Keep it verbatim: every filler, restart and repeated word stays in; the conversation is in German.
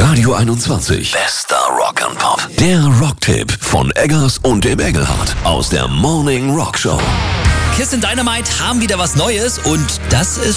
Radio einundzwanzig. Bester Rock and Pop. Der Rocktipp von Eggers und dem Engelhardt aus der Morning Rock Show. Kiss in Dynamite haben wieder was Neues und das ist